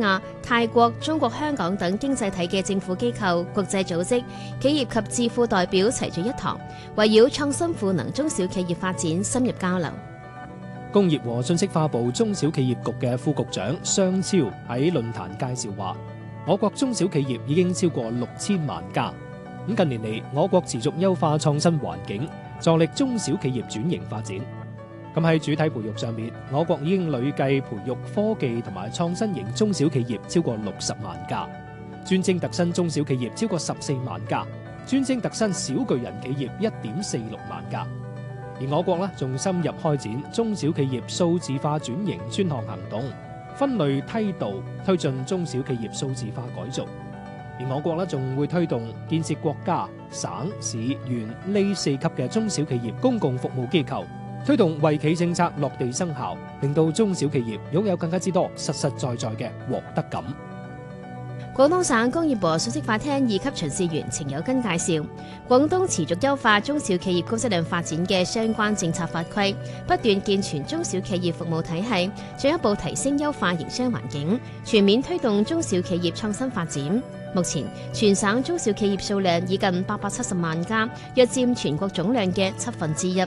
亞、泰國、中國香港等經濟體嘅政府機構、國際組織、企業及智庫代表齊聚一堂，圍繞創新賦能中小企業發展深入交流。 工業和信息化部中小企業局嘅副局長商超喺論壇介紹話，我國中小企業已經超過6000萬家。近年嚟，我國持續優化創新環境，助力中小企業轉型發展。喺主體培育上面，我國已經累計培育科技同埋創新型中小企業超過60萬家，專精特新中小企業超過14萬家，專精特新小巨人企業1.46萬家。而我國仲深入開展中小企業數字化轉型專項行動，分類梯度推進中小企業數字化改造。而我國仲會推動建設國家、省、市、縣呢4級嘅中小企業公共服務機構，推動惠企政策落地生效，令到中小企業擁有更加之多實實在在嘅獲得感。 廣東省工業和信息化廳2級巡視員程有根介紹，廣東持續優化中小企業高質量發展嘅相關政策法規，不斷健全中小企業服務體系，進一步提升優化營商環境，全面推動中小企業創新發展。目前，全省中小企業數量已近870萬家，約佔全國總量嘅1/7。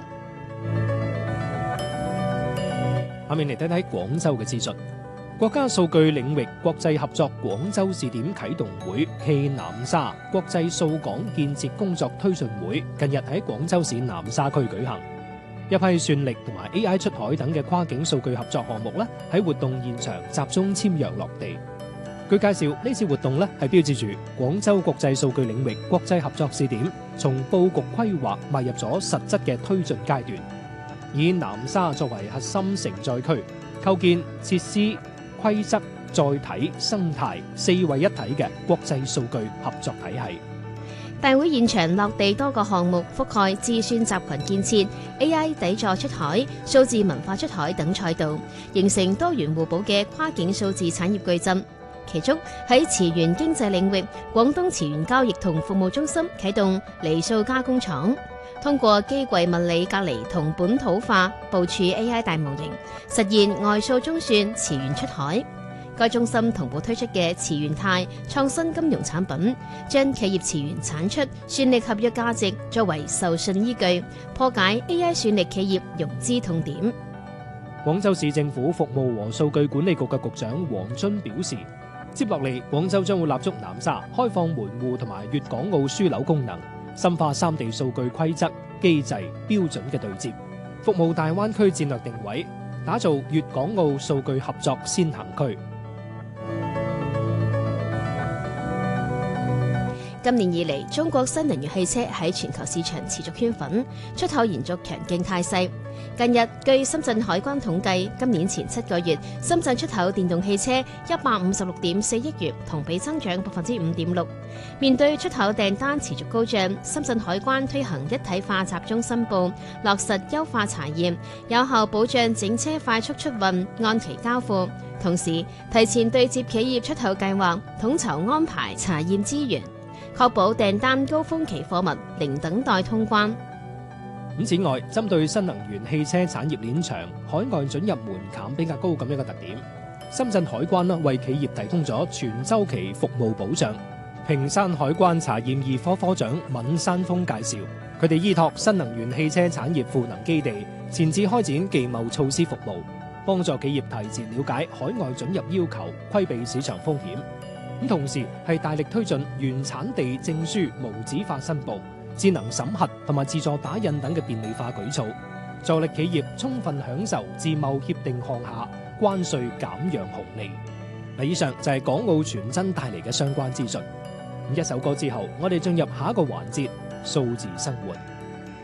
下面嚟睇睇廣州嘅資訊。國家數據領域國際合作廣州試點啟動會暨南沙國際數港建設工作推進會近日喺廣州市南沙區舉行，一批算力同埋 AI 出海等嘅跨境數據合作項目喺活動現場集中簽約落地。據介紹，呢次活動係標誌住廣州國際數據領域國際合作試點從佈局規劃邁入咗實質嘅推進階段，以南沙作為核心承載區，構建設施、規則、載體、生態4位一體嘅國際數據合作體系。 大會現場落地多個項目，覆蓋智算集群建設、AI 底座出海、數字文化出海等賽道，形成多元互補嘅跨境數字產業矩陣。其中喺磁源經濟領域，廣東磁源交易同服務中心啟動離數加工廠，通過機櫃物理隔離同本土化部署 AI 大模型，實現外數中算磁源出海。該中心同步推出嘅磁源貸創新金融產品，將企業磁源產出算力合約價值作為授信依據，破解 AI 算力企業融資痛點。 廣州市政府服務和數據管理局嘅局長黃津表示，接落嚟，廣州將會立足南沙，開放門戶同埋粵港澳樞紐功能，深化三地數據規則、機制、標準嘅對接，服務大灣區戰略定位，打造粵港澳數據合作先行區。 今年以嚟，中國新能源汽車喺全球市場持續圈粉，出口延續強勁態勢。近日，據深圳海關統計，今年前7個月，深圳出口電動汽車156.4億元，同比增長5.6%。面對出口訂單持續高漲，深圳海關推行一體化集中申報，落實優化查驗，有效保障整車快速出運、按期交付。同時，提前對接企業出口計劃，統籌安排查驗資源，確保訂單高峰期貨物零等待通關。 此外，針對新能源汽車產業鏈長、海外准入門檻比較高咁一個特點，深圳海關為企業提供咗全週期服務保障。坪山海關查驗2科科長閔山峰介紹，佢哋依託新能源汽車產業賦能基地，前置開展技貿措施服務，幫助企業提前了解海外准入要求，規避市場風險。同時係大力推進原產地證書無紙化申報、智能審核同埋自助打印等嘅便利化舉措，助力企業充分享受自貿協定項下關稅減讓紅利。以上就係港澳傳真帶嚟嘅相關資訊。一首歌之後，我哋進入下一個環節，數字生活。